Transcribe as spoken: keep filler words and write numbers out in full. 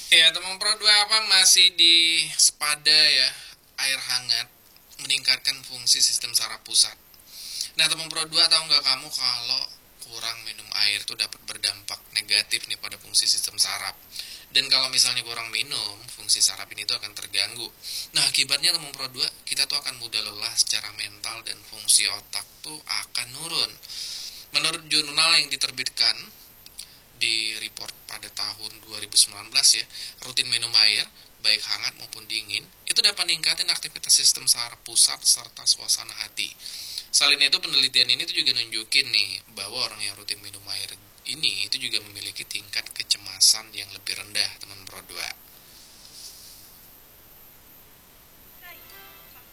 Ya, teman Pro dua apa masih di sepada ya, air hangat meningkatkan fungsi sistem saraf pusat. Nah, teman Pro dua tahu nggak kamu kalau kurang minum air itu dapat berdampak negatif nih pada fungsi sistem saraf. Dan kalau misalnya kurang minum, fungsi saraf ini tuh akan terganggu. Nah, akibatnya teman Pro dua, kita tuh akan mudah lelah secara mental dan fungsi otak tuh akan nurun. Menurut jurnal yang diterbitkan di report pada tahun dua ribu sembilan belas ya, rutin minum air, baik hangat maupun dingin, itu dapat meningkatkan aktivitas sistem saraf pusat serta suasana hati. Selain itu, penelitian ini tuh juga nunjukin nih bahwa orang yang rutin minum air ini itu juga memiliki tingkat kecemasan yang lebih rendah, teman Pro dua.